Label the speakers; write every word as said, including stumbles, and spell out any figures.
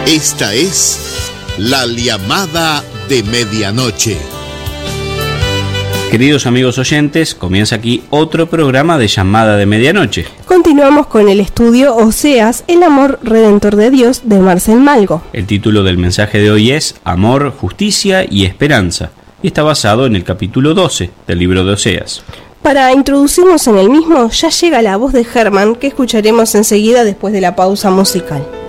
Speaker 1: Esta es la llamada de medianoche.
Speaker 2: Queridos amigos oyentes, comienza aquí otro programa de Llamada de Medianoche.
Speaker 3: Continuamos con el estudio Oseas, el amor redentor de Dios, de Marcel Malgo.
Speaker 2: El título del mensaje de hoy es Amor, Justicia y Esperanza, y está basado en el capítulo doce del libro de Oseas.
Speaker 3: Para introducirnos en el mismo, ya llega la voz de Germán, que escucharemos enseguida después de la pausa musical.